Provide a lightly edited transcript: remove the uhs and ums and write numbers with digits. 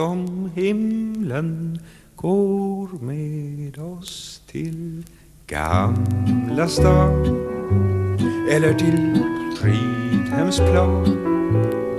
Om himlen går med oss till Gamla stan eller till Fridhemsplan,